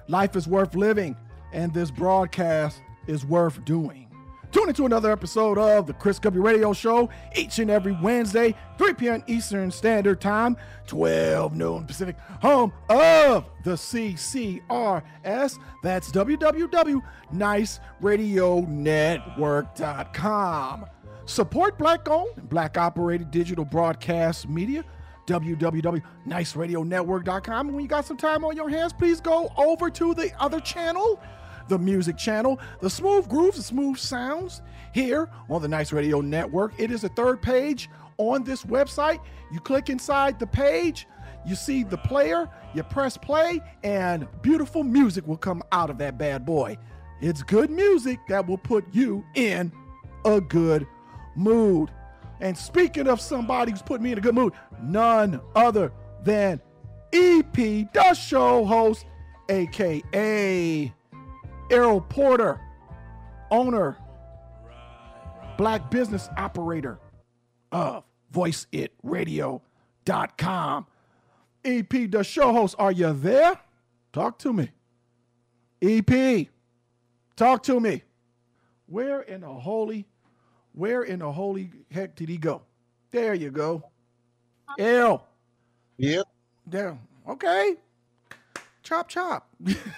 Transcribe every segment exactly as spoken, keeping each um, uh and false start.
Life is worth living, and this broadcast is worth doing. Tune into another episode of the Chris Guppy Radio Show each and every Wednesday, three p.m. Eastern Standard Time, twelve noon Pacific, home of the C C R S. That's w w w dot nice radio network dot com. Support Black-owned and Black-operated digital broadcast media, w w w dot nice radio network dot com. And when you got some time on your hands, please go over to the other channel, the music channel, the smooth grooves, the smooth sounds here on the Nice Radio Network. It is the third page on this website. You click inside the page, you see the player, you press play, and beautiful music will come out of that bad boy. It's good music that will put you in a good mood. And speaking of somebody who's putting me in a good mood, none other than E P, the show host, aka Errol Porter, owner, black business operator of voice it radio dot com. E P, the show host, are you there? Talk to me. E P, talk to me. Where in the holy, where in the holy heck did he go? There you go. Errol. Yep. There. Okay. Chop, chop.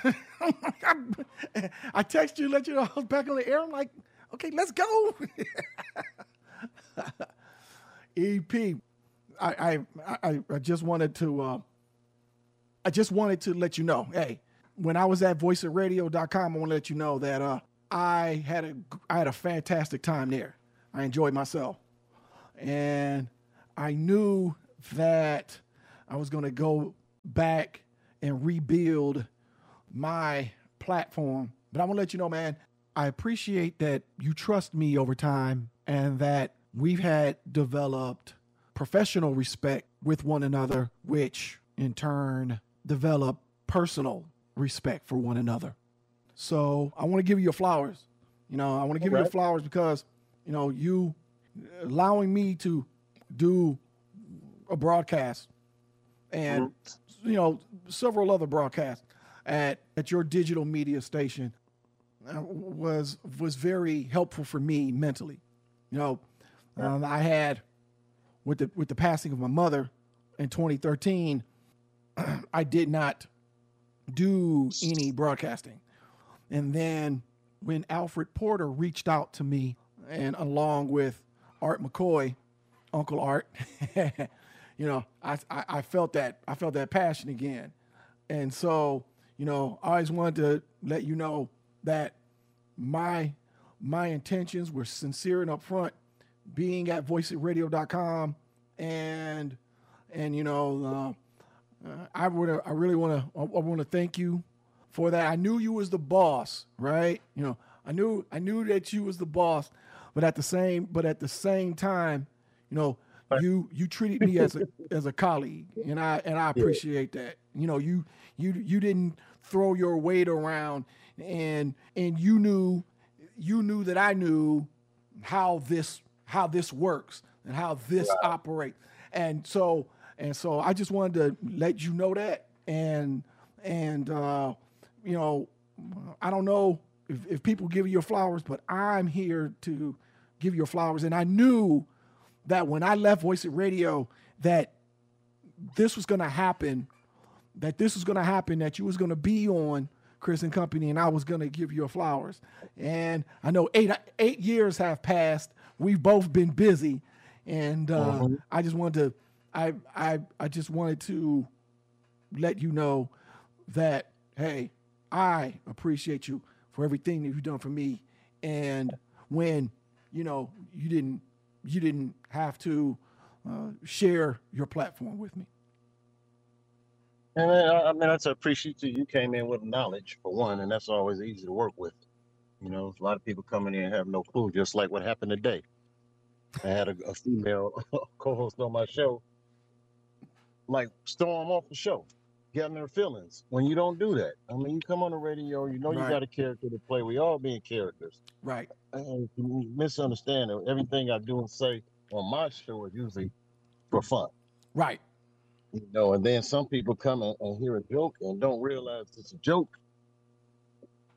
I text you, let you know I was back on the air. I'm like, okay, let's go. E P, I, I, I, I just wanted to, uh, I just wanted to let you know, hey, when I was at voice it radio dot com, I want to let you know that uh, I had a, I had a fantastic time there. I enjoyed myself, and I knew that I was going to go back and rebuild my platform. But I want to let you know, man, I appreciate that you trust me over time and that we've had developed professional respect with one another, which in turn develop personal respect for one another. So I want to give you your flowers. You know, I want to give All you right. your flowers because, you know, you allowing me to do a broadcast and, mm-hmm. you know, several other broadcasts at, at your digital media station uh, was, was very helpful for me mentally. You know, um, I had with the, with the passing of my mother in twenty thirteen, I did not do any broadcasting. And then when Alfred Porter reached out to me, and along with Art McCoy, Uncle Art, you know, I, I, I felt that, I felt that passion again. And so, you know, I always wanted to let you know that my, my intentions were sincere and upfront, being at voice it radio dot com. And, and, you know, uh, uh, I would, I really want to, I, I want to thank you for that. I knew you was the boss, right? You know, I knew, I knew that you was the boss, but at the same, but at the same time, you know, you, you treated me as a, as a colleague, and I, and I appreciate that. You know, you, you, you didn't throw your weight around, and, and you knew, you knew that I knew how this, how this works and how this wow. operates. And so, and so I just wanted to let you know that. And, and, uh, you know, I don't know if, if people give you your flowers, but I'm here to give you your flowers. And I knew that when I left Voice It Radio, that this was going to happen, that this was going to happen, that you was going to be on Chris and Company, and I was going to give you your flowers. And I know eight, eight years have passed. We've both been busy. And uh, uh-huh. I just wanted to, I, I, I just wanted to let you know that, hey, I appreciate you for everything that you've done for me. And when, you know, you didn't, you didn't have to uh, share your platform with me. And I, I mean, that's I appreciate you. You came in with knowledge for one, and that's always easy to work with. You know, a lot of people come in here and have no clue, just like what happened today. I had a, a female co-host on my show, like storm off the show, getting their feelings. When you don't do that, I mean, you come on the radio, you know, you Right. got a character to play. We all being characters. Right. And you misunderstand it. Everything I do and say on my show is usually for fun. Right. You know, and then some people come and, and hear a joke and don't realize it's a joke,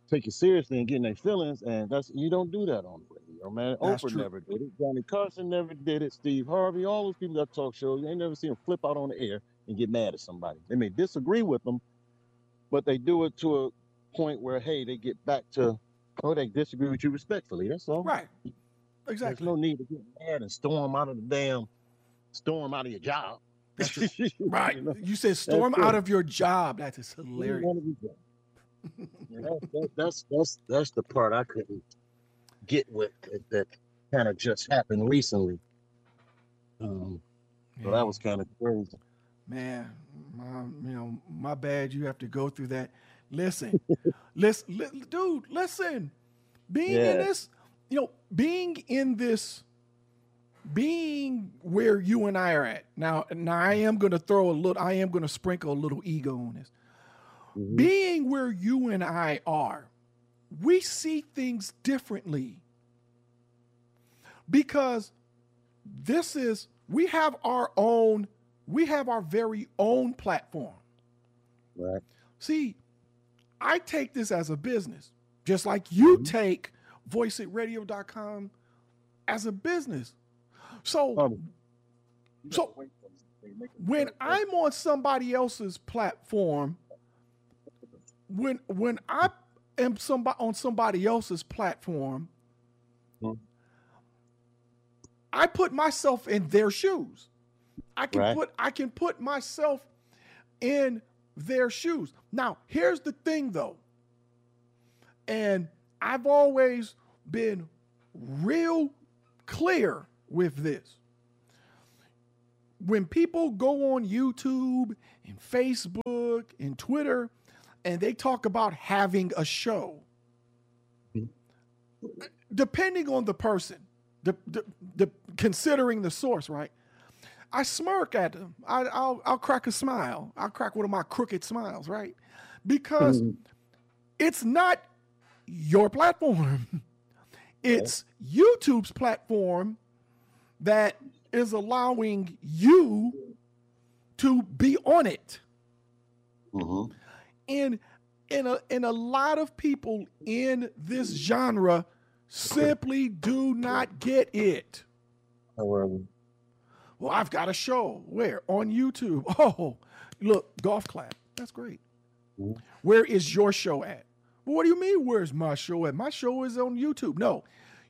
take you seriously and getting their feelings, and that's you don't do that on the radio, man. That's Oprah true. never did it. Johnny Carson never did it. Steve Harvey, all those people that talk shows, you ain't never seen them flip out on the air and get mad at somebody. They may disagree with them, but they do it to a point where, hey, they get back to, oh, they disagree with you respectfully. That's all. Right. There's Exactly. no need to get mad and storm out of the damn, storm out of your job. That's true. Right. You know? You said storm That's out it. of your job. That is hilarious. One of these days. Yeah, that, that, that's that's that's the part I couldn't get with that, that kind of just happened recently. Um, so that was kind of crazy. Man, my, you know, my bad. You have to go through that. Listen, listen, li- dude, listen. Being in Yeah. this, you know, being in this, being where you and I are at now. Now, I am going to throw a little. I am going to sprinkle a little ego on this. Mhm. Being where you and I are, we see things differently because this is, we have our own, we have our very own platform. Right. See, I take this as a business, just like you Mhm. take voice it radio dot com as a business. So, Um, so when I'm on somebody else's platform, when when I am somebody on somebody else's platform, Mhm. I put myself in their shoes. I can Right. put I can put myself in their shoes. Now, here's the thing though. And I've always been real clear with this. When people go on YouTube and Facebook and Twitter and they talk about having a show, depending on the person, the, the, the considering the source, right? I smirk at them. I, I'll, I'll crack a smile. I'll crack one of my crooked smiles, right? Because Mhm. it's not your platform. It's YouTube's platform that is allowing you to be on it. Mhm. And and a, and a lot of people in this genre simply do not get it. However, Well, I've got a show. Where? On YouTube. Oh, look, golf clap. That's great. Mhm. Where is your show at? Well, what do you mean, where's my show at? My show is on YouTube. No,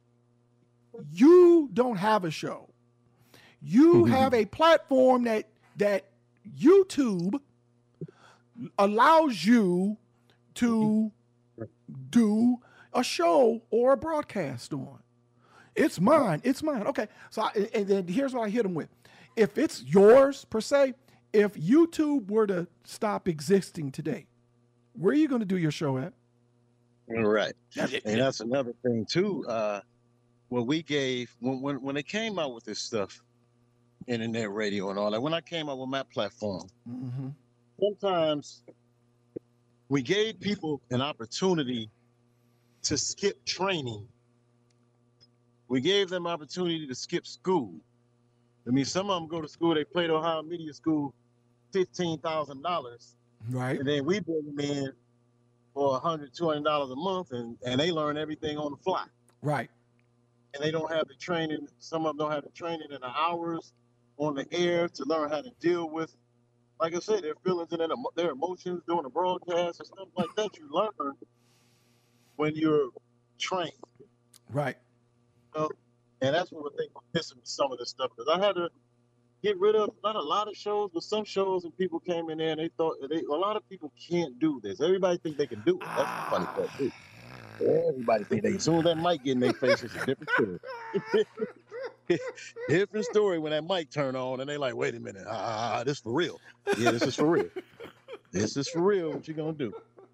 you don't have a show. You have a platform that that YouTube allows you to do a show or a broadcast on. It's mine. It's mine. Okay. So, I, and then here's what I hit them with. If it's yours per se, if YouTube were to stop existing today, where are you going to do your show at? right. And that's another thing too. Uh, when we gave when when when they came out with this stuff, internet radio and all that, when I came out with my platform, Mm-hmm. sometimes we gave people an opportunity to skip training. We gave them opportunity to skip school. I mean, some of them go to school, they play the Ohio Media School fifteen thousand dollars, Right. and then we bring them in for one hundred, two hundred dollars a month, and, and they learn everything on the fly. Right. And they don't have the training, some of them don't have the training in the hours on the air to learn how to deal with, like I said, their feelings and their, emo- their emotions during the broadcast and stuff like that. You learn when you're trained. Right. You know? And that's what I think was missing with some of this stuff. Because I had to get rid of not a lot of shows, but some shows, and people came in there and they thought that they, a lot of people can't do this. Everybody think they can do it. That's the funny part too. Everybody think they. As soon as that mic get in their face, it's a different story. Different story when that mic turn on and they like, wait a minute, ah, this for real. Yeah, this is for real. This is for real. What you gonna do?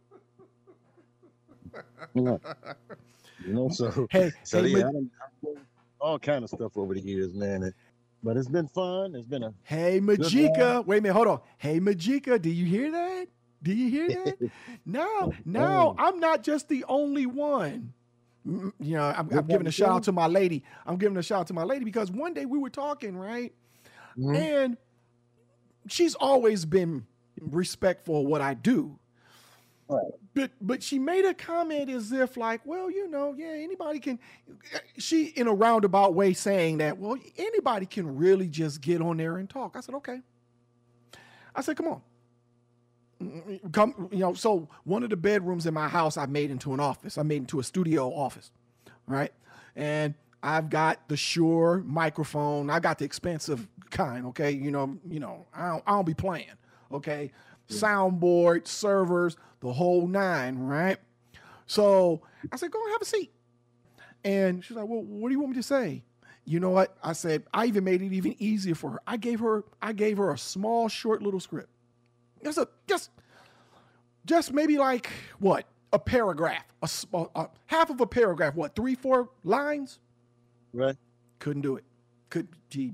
You know, you know so Hey, so hey, yeah, Ma- I done- I've done all kind of stuff over the years, man. And- but it's been fun. It's been a hey, Majika. Wait a minute. Hold on. Hey, Majika. Do you hear that? Do you hear that? No, no, I'm not just the only one. Mm, You know, I'm, I'm giving a shout out to my lady. I'm giving a shout out to my lady because one day we were talking, right? Mhm. And she's always been respectful of what I do. Right. But but she made a comment as if like, well, you know, yeah, anybody can. She in a roundabout way saying that, well, anybody can really just get on there and talk. I said, okay. I said, come on, come. You know, so one of the bedrooms in my house I made into an office. I made into a studio office, right? And I've got the Shure microphone. I got the expensive kind. Okay, you know, you know, I don't, I don't be playing. Okay. Soundboard, servers, the whole nine, right? So I said, go and have a seat. And she's like, well, what do you want me to say? You know what? I said, I even made it even easier for her. I gave her, I gave her a small, short little script. Just a, just, just maybe like what? A paragraph, a, a, a half of a paragraph, what? Three, four lines? Right. Couldn't do it. Could, gee.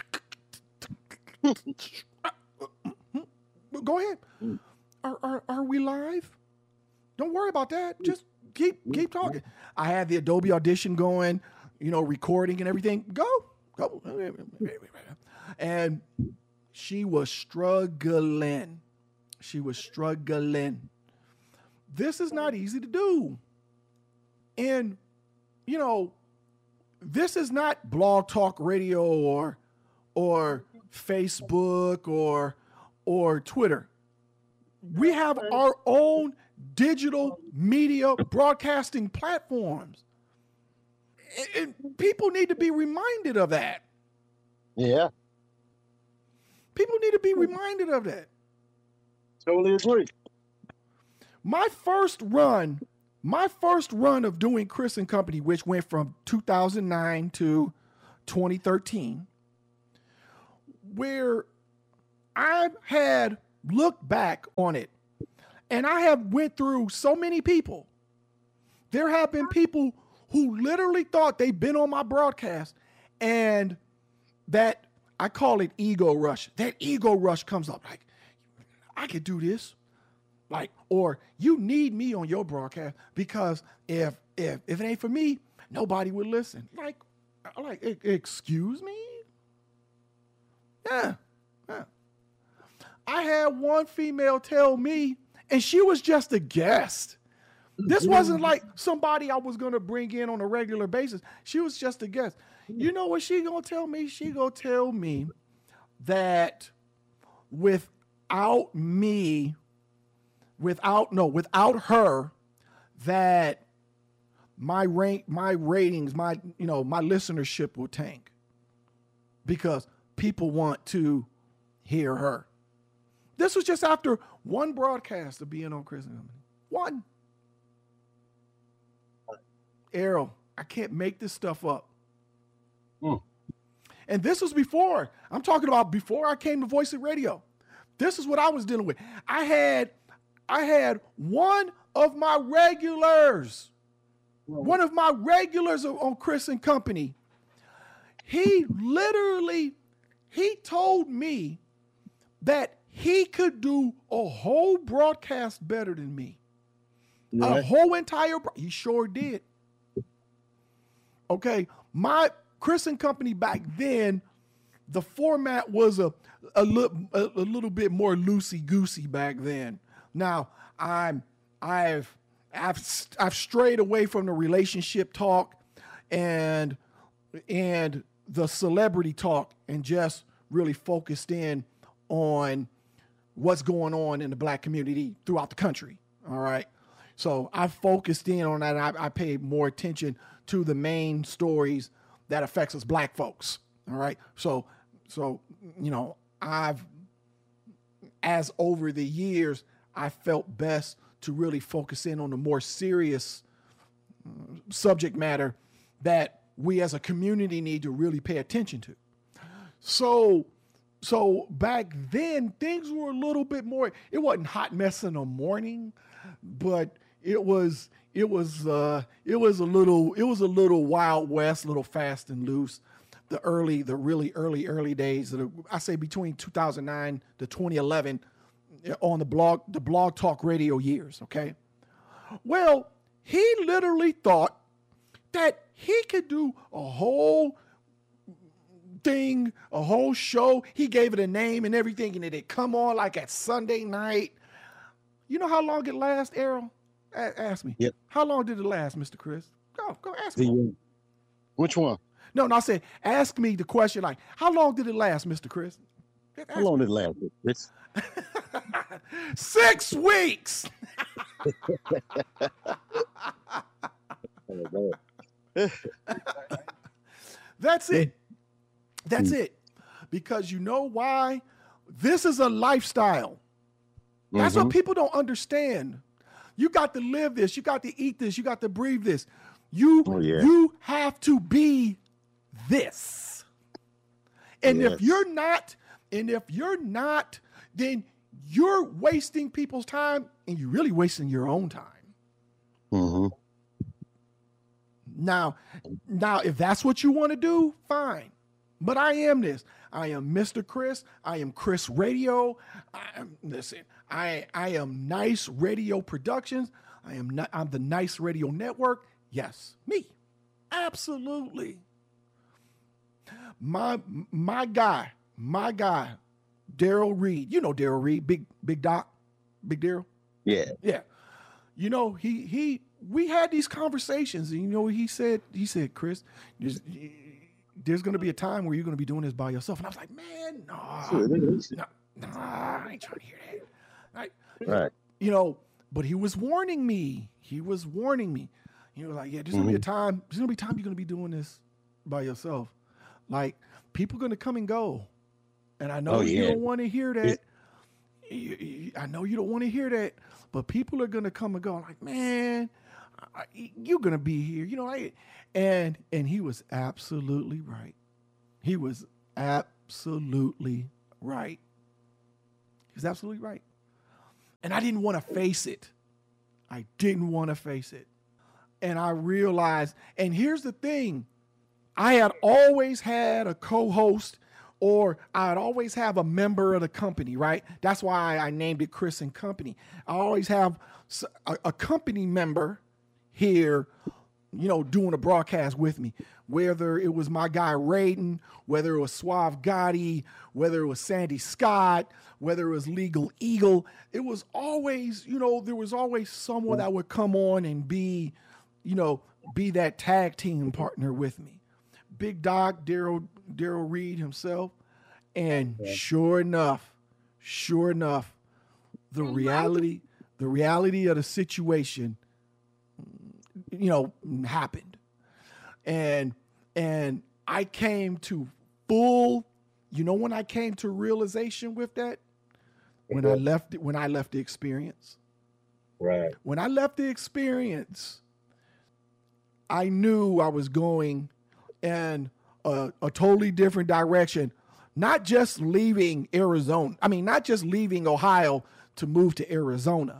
Go ahead. Mm. Are, are are we live? Don't worry about that. Just keep keep talking. I had the Adobe Audition going, you know, recording and everything. Go, go. And she was struggling. She was struggling. This is not easy to do. And, you know, this is not Blog Talk Radio or or Facebook or or Twitter. We have our own digital media broadcasting platforms. And people need to be reminded of that. Yeah. People need to be reminded of that. Totally agree. My first run, my first run of doing Chris and Company, which went from two thousand nine to twenty thirteen, where I had looked back on it, and I have went through so many people. There have been people who literally thought they'd been on my broadcast, and that, I call it ego rush. That ego rush comes up like, I could do this. Like, or you need me on your broadcast because if if if it ain't for me, nobody would listen. Like, like, e- excuse me? Yeah. Yeah. I had one female tell me, and she was just a guest. This wasn't like somebody I was going to bring in on a regular basis. She was just a guest. You know what she going to tell me? She going to tell me that without me, without, no, without her, that my rank, my ratings, my, you know, my listenership will tank because people want to hear her. This was just after one broadcast of being on Chris and Company. One. Errol, I can't make this stuff up. Mm. And this was before. I'm talking about before I came to Voice of Radio. This is what I was dealing with. I had, I had one of my regulars, one of my regulars on Chris and Company. He literally, he told me that he could do a whole broadcast better than me. Right. A whole entire, he sure did. Okay, my Chris and Company back then, the format was a a, li- a, a little bit more loosey goosey back then. Now I'm I've I've I've strayed away from the relationship talk and and the celebrity talk and just really focused in on what's going on in the black community throughout the country. All right. So I focused in on that. I, I paid more attention to the main stories that affects us black folks. All right. So, so, you know, I've, as over the years, I felt best to really focus in on the more serious uh, subject matter that we as a community need to really pay attention to. So, so back then things were a little bit more, it wasn't hot mess in the morning, but it was, it was, uh, it was a little, it was a little Wild West, a little fast and loose. The early, the really early, early days of the, I say between two thousand nine to twenty eleven on the blog, the Blog Talk Radio years. Okay. Well, he literally thought that he could do a whole thing, a whole show. He gave it a name and everything, and it'd come on like at Sunday night. You know how long it lasts, Errol? A- ask me. Yep. How long did it last, Mister Chris? Go, go ask The, me. which one? No, no, I said, ask me the question like, how long did it last, Mister Chris? Just How ask long me. did it last? Chris? Six weeks. Oh, man. That's it. That's it. Because you know why? This is a lifestyle. That's Mhm. what people don't understand. You got to live this. You got to eat this. You got to breathe this. You, Oh, yeah. you have to be this. And if Yes. you're not, and if you're not, then you're wasting people's time and you're really wasting your own time. Mhm. Now, now, if that's what you want to do, fine. But I am this. I am Mister Chris. I am Chris Radio. I am listen. I I am Nice Radio Productions. I am not. I'm the Nice Radio Network. Yes, me. Absolutely. My my guy, my guy, Daryl Reed. You know Daryl Reed, big big Doc, big Daryl. Yeah. Yeah. You know, he he we had these conversations, and you know, he said, he said, Chris, there's, there's gonna be a time where you're gonna be doing this by yourself. And I was like, man, nah, nah, nah, I ain't trying to hear that. I, Right. you know, but he was warning me. He was warning me. He was like, yeah, there's gonna be a time, there's gonna be time you're gonna be doing this by yourself. Like, people gonna come and go. And I know Oh, you yeah. don't want to hear that. You- you- I know you don't want to hear that, but people are gonna come and go. Like, man, I, you're gonna be here, you know. I, and and he was absolutely right. He was absolutely right. He was absolutely right. And I didn't want to face it. I didn't want to face it. And I realized. And here's the thing: I had always had a co-host, or I'd always have a member of the company, right? That's why I named it Chris and Company. I always have a, a company member here, you know, doing a broadcast with me, whether it was my guy Raiden, whether it was Suave Gotti, whether it was Sandy Scott, whether it was Legal Eagle. It was always, you know, there was always someone that would come on and be, you know, be that tag team partner with me. Big Doc, Daryl Daryl Reed himself. And sure enough, sure enough, the reality, the reality of the situation, you know, happened. And and I came to full, you know, when I came to realization with that, when I left when I left the experience. Right. When I left the experience, I knew I was going in a, a totally different direction. Not just leaving Arizona. I mean, not just leaving Ohio to move to Arizona.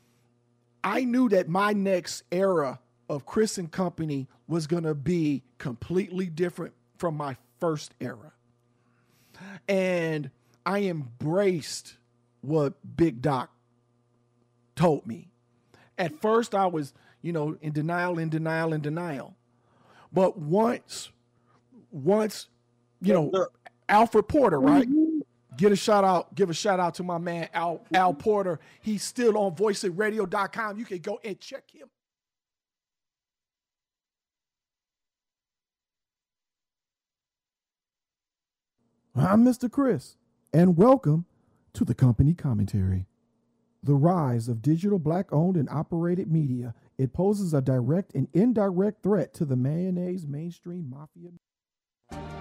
I knew that my next era of Chris and Company was going to be completely different from my first era. And I embraced what Big Doc told me. At first, I was, you know, in denial, in denial, in denial. But once, once, you know, Alfred Porter, right? Get a shout out, give a shout out to my man Al Al Porter. He's still on voice it radio dot com. You can go and check him. I'm Mister Chris, and welcome to the Company Commentary. The rise of digital black-owned and operated media. It poses a direct and indirect threat to the mayonnaise mainstream mafia.